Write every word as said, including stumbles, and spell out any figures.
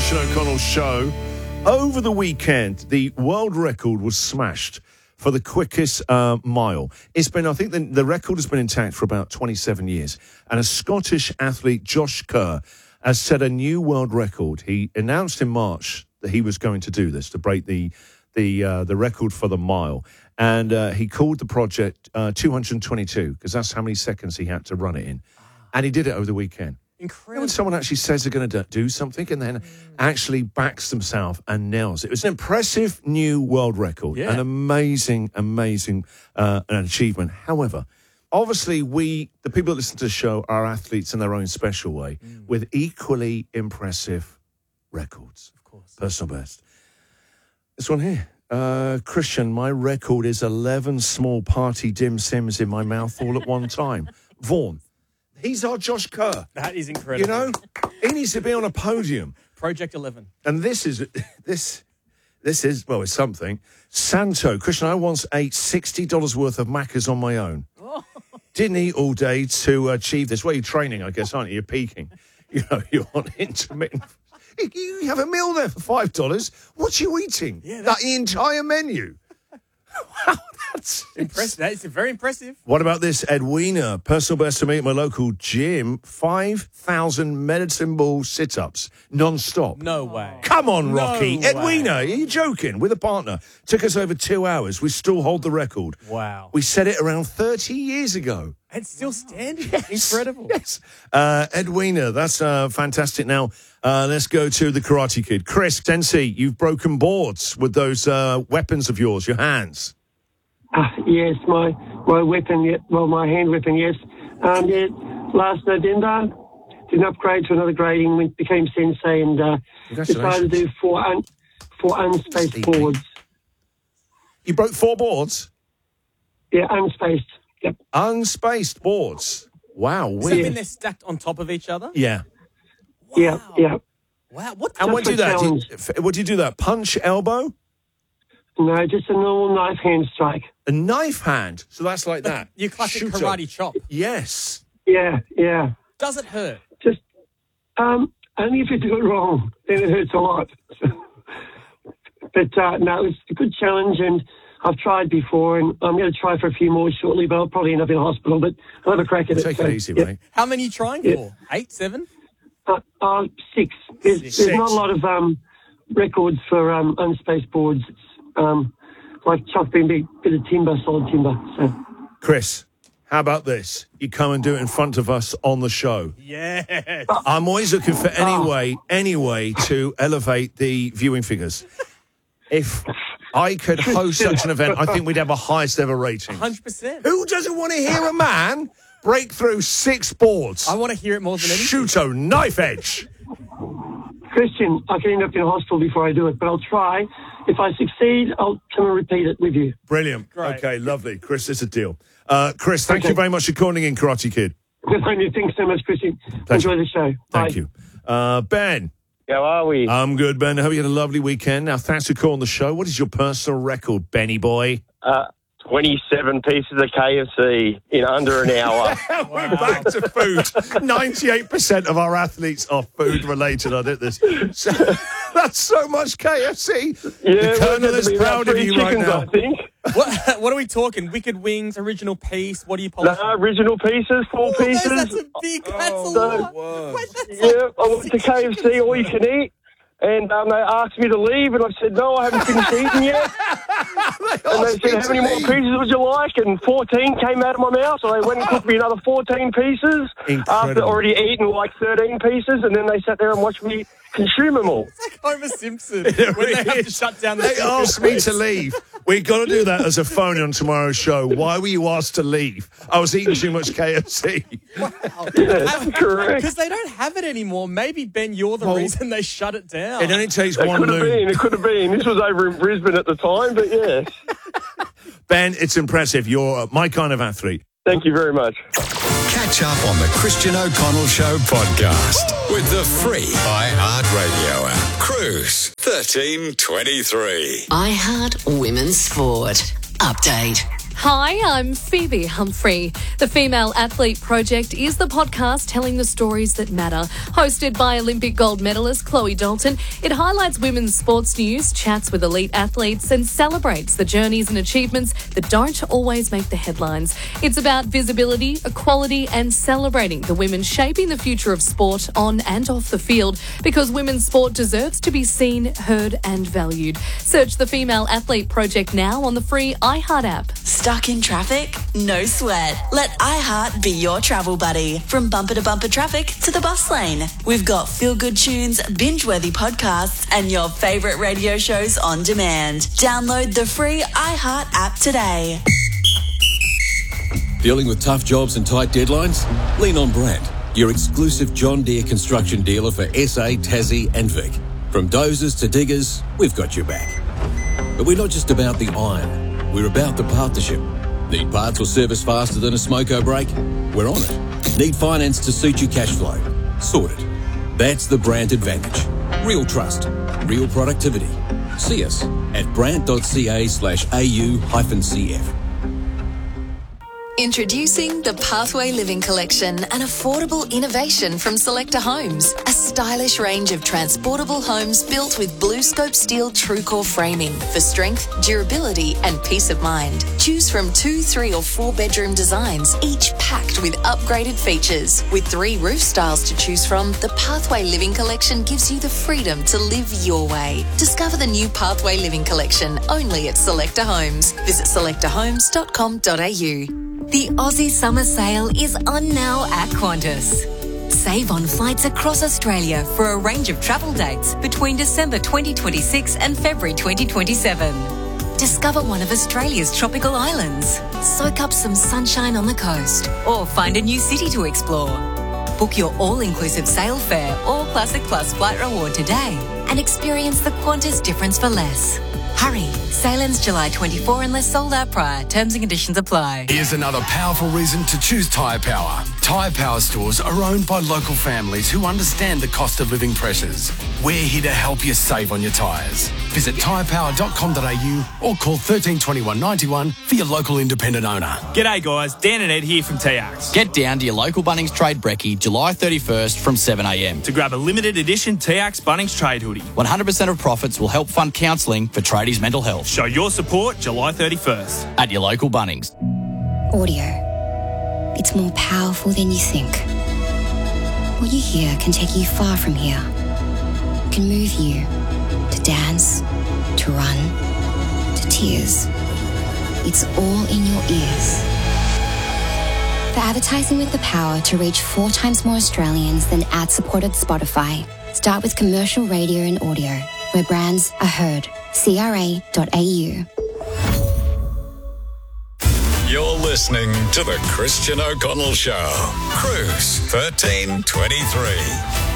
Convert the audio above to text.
Christian O'Connell Show. Over the weekend, the world record was smashed for the quickest uh, mile. It's been, I think the, the record has been intact for about twenty-seven years. And a Scottish athlete, Josh Kerr, has set a new world record. He announced in March that he was going to do this, to break the the uh, the record for the mile. And uh, he called the project uh, two hundred twenty-two, because that's how many seconds he had to run it in. And he did it over the weekend. Incredible. You know when someone actually says they're going to do something and then actually backs themselves and nails it. It was an impressive new world record. Yeah. An amazing, amazing uh, an achievement. However, obviously we, the people that listen to the show, are athletes in their own special way mm. with equally impressive records. Of course. Personal best. This one here. Uh, Christian, my record is eleven small party dim sims in my mouth all at one time. Vaughan. He's our Josh Kerr. That is incredible. You know, he needs to be on a podium. Project eleven. And this is, this this is, well, it's something. Santo, Christian, I once ate sixty dollars worth of Macca's on my own. Oh. Didn't eat all day to achieve this. Well, you're training, I guess, aren't you? You're peaking. You know, you're on intermittent. You have a meal there for five dollars. What are you eating? Yeah, that's... the entire menu. Wow, that's impressive. That is very impressive. What about this, Edwina? Personal best to me at my local gym. five thousand medicine ball sit-ups, non-stop. No way. Come on, Rocky. No Edwina, way. are you joking? With a partner. Took us over two hours. We still hold the record. Wow. We set it around thirty years ago. And still standing. Yes. Incredible. Yes. Uh, Edwina, that's uh, fantastic. Now, uh, let's go to the Karate Kid. Chris, Sensei, you've broken boards with those uh, weapons of yours, your hands. Uh, yes, my my weapon, yeah, well, my hand weapon, yes. Um, yeah, last November, did an upgrade to another grading, went, became Sensei, and uh, decided to do four, un, four unspaced Sleepy. boards. You broke four boards? Yeah, unspaced. Yep. Unspaced boards. Wow. So Weird. then they're stacked on top of each other? Yeah. Wow. Yeah, yeah. Wow. What? And what do you do that? Do you, challenge. f- what do you do that? Punch, elbow? No, just a normal knife hand strike. A knife hand. So that's like that. Your classic Shooter. karate chop. Yes. Yeah, yeah. Does it hurt? Just, um, only if you do it wrong, then it hurts a lot. But, uh, no, it was a good challenge, and I've tried before, and I'm going to try for a few more shortly, but I'll probably end up in hospital, but I'll have a crack at it. Take so, it easy, yeah. mate. How many are you trying Yeah. for? Eight, seven? Uh, uh, six. There's, Six. there's not a lot of um, records for um, unspaced boards. It's um, like chopping a big bit of timber, solid timber. So. Chris, how about this? You come and do it in front of us on the show. Yes. I'm always looking for any way, any way to elevate the viewing figures. If I could host such an event, I think we'd have a highest ever rating. one hundred percent. Who doesn't want to hear a man break through six boards? I want to hear it more than anything. Shooto, knife edge. Christian, I can end up in hospital before I do it, but I'll try. If I succeed, I'll come and repeat it with you. Brilliant. Great. Okay, lovely. Chris, it's a deal. Uh, Chris, thank Okay. you very much for calling in, Karate Kid. Thanks so much, Christian. Pleasure. Enjoy the show. Thank Bye. you. Uh, Ben. How are we? I'm good, Ben. I hope you had a lovely weekend. Now, thanks for calling the show. What is your personal record, Benny boy? Uh, twenty-seven pieces of K F C in under an hour. We're back to food. ninety-eight percent of our athletes are food related. I did this. So, that's so much K F C. Yeah, the Colonel is proud of you right chickens, now. I think. What, what are we talking? Wicked wings, original piece? What do you polish? No, original pieces, four Oh, pieces. That's a big, that's Oh, a lot. word. Wait, that's Yeah, I went to K F C, all you can eat. And um, they asked me to leave, and I said, no, I haven't finished eating yet. And they said, how many more pieces would you like? And fourteen came out of my mouth, so they went and cooked me another fourteen pieces after Incredible. already eating like thirteen pieces, and then they sat there and watched me consume them all. It's like Homer Simpson It when really they have to is. shut down the They asked me to leave. We got to do that as a phone on tomorrow's show. Why were you asked to leave? I was eating too much K F C. Yes, correct. Because they don't have it anymore. Maybe, Ben, you're the Well, reason they shut it down. It only takes It one could have loon. been, it could have been. This was over in Brisbane at the time, but yes. Ben, it's impressive. You're my kind of athlete. Thank you very much. Catch up on the Christian O'Connell Show podcast with the free iHeartRadio app. Cruise thirteen twenty-three. iHeart Women's Sport. Update. Hi, I'm Phoebe Humphrey. The Female Athlete Project is the podcast telling the stories that matter. Hosted by Olympic gold medalist Chloe Dalton, it highlights women's sports news, chats with elite athletes, and celebrates the journeys and achievements that don't always make the headlines. It's about visibility, equality, and celebrating the women shaping the future of sport on and off the field, because women's sport deserves to be seen, heard, and valued. Search the Female Athlete Project now on the free iHeart app. Stuck in traffic? No sweat. Let iHeart be your travel buddy. From bumper to bumper traffic to the bus lane. We've got feel-good tunes, binge-worthy podcasts, and your favourite radio shows on demand. Download the free iHeart app today. Dealing with tough jobs and tight deadlines? Lean on Brandt, your exclusive John Deere construction dealer for S A, Tassie and Vic. From dozers to diggers, we've got your back. But we're not just about the iron. We're about the partnership. Need parts or service faster than a smoko brake? We're on it. Need finance to suit your cash flow? Sorted. That's the Brandt advantage. Real trust. Real productivity. See us at brandt.ca slash au hyphen cf. Introducing the Pathway Living Collection, an affordable innovation from Selector Homes. A stylish range of transportable homes built with BlueScope steel TrueCore framing for strength, durability and peace of mind. Choose from two, three or four bedroom designs, each packed with upgraded features. With three roof styles to choose from, the Pathway Living Collection gives you the freedom to live your way. Discover the new Pathway Living Collection only at Selector Homes. Visit selector homes dot com dot a u. The Aussie Summer Sale is on now at Qantas. Save on flights across Australia for a range of travel dates between December twenty twenty-six and February twenty twenty-seven. Discover one of Australia's tropical islands, soak up some sunshine on the coast, or find a new city to explore. Book your all-inclusive sail fare or Classic Plus flight reward today and experience the Qantas difference for less. Hurry, sail ends July twenty-fourth unless sold out prior. Terms and conditions apply. Here's another powerful reason to choose Tyre Power. Tyre Power stores are owned by local families who understand the cost of living pressures. We're here to help you save on your tyres. Visit tyre power dot com dot a u or call thirteen twenty-one ninety-one for your local independent owner. G'day guys, Dan and Ed here from T Axe. Get down to your local Bunnings Trade Brekkie July thirty-first from seven a m to grab a limited edition T Axe Bunnings Trade hoodie. one hundred percent of profits will help fund counselling for tradies' mental health. Show your support July thirty-first. At your local Bunnings. Audio. It's more powerful than you think. What you hear can take you far from here. Can move you to dance, to run, to tears. It's all in your ears. For advertising with the power to reach four times more Australians than ad-supported Spotify, start with commercial radio and audio, where brands are heard. C R A dot A U. You're listening to The Christian O'Connell Show. Cruise thirteen twenty-three.